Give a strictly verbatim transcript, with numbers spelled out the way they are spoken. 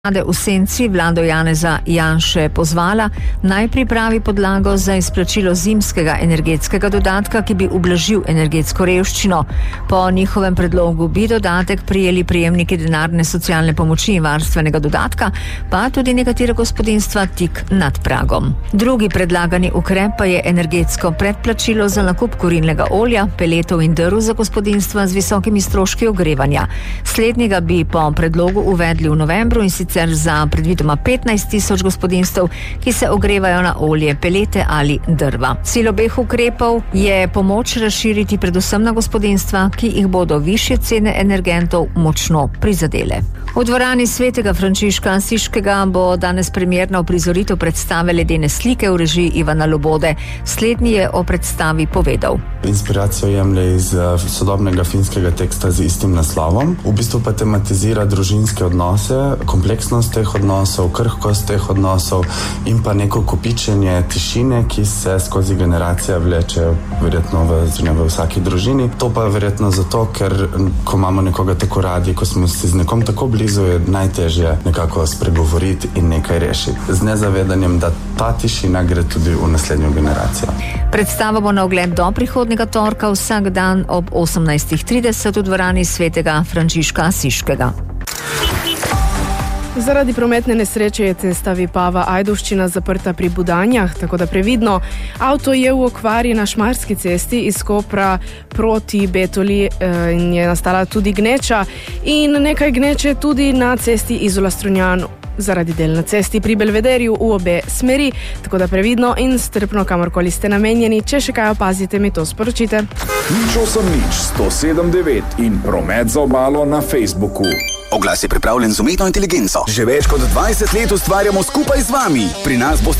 Vlade v senci vlado Janeza Janše pozvala, naj pripravi podlago za izplačilo zimskega energetskega dodatka, ki bi ublažil energetsko revščino. Po njihovem predlogu bi dodatek prijeli prejemniki denarne socialne pomoči in varstvenega dodatka, pa tudi nekatera gospodinjstva tik nad pragom. Drugi predlagani ukrep pa je energetsko predplačilo za nakup kurilnega olja, peletov in drv za gospodinjstva z visokimi stroški ogrevanja. Slednjega bi po predlogu uvedli v novembru in sicer za predvidoma petnajst tisoč gospodinjstev, ki se ogrevajo na olje, pelete ali drva. Cilj obeh ukrepov je pomoč razširiti predvsem na gospodinjstva, ki jih bodo višje cene energentov močno prizadele. V dvorani svetega Frančiška Asiškega bo danes premierna uprizoritev predstave Ledene slike v režiji Ivana Lobode. Slednji je o predstavi povedal. Inspiracijo jemlje iz sodobnega finskega teksta z istim naslovom. V bistvu pa tematizira družinske odnose, kompleksnost teh odnosov, krhkost teh odnosov in pa neko kopičenje tišine, ki se skozi generacije vleče verjetno v, v vsaki družini. To pa je verjetno zato, ker ko imamo nekoga tako radi, ko smo si z nekom tako blizu, je najtežje nekako spregovoriti in nekaj rešiti. Z nezavedanjem, da ta tišina gre tudi v naslednjo generacijo. Predstava bo na ogled do prihodnjega torka vsak dan ob osemnajst trideset v dvorani svetega Frančiška Asiškega. Zaradi prometne nesreče je cesta Vipava-Ajdovščina zaprta pri Budanjah, tako da previdno. Avto je v okvari na Šmarski cesti iz Kopra proti Betoli in je nastala tudi gneča in nekaj gneče tudi na cesti Izola-Strunjan zaradi del na cesti pri Belvederju v obe smeri, tako da previdno in strpno kamorkoli ste namenjeni. Če še kaj opazite, mi to sporočite. Nič osem nič sto sedem devet in promet za obalo na Facebooku. Oglas je pripravljen z umetno inteligenco. Že več kot dvajset let ustvarjamo skupaj z vami. Pri nas boste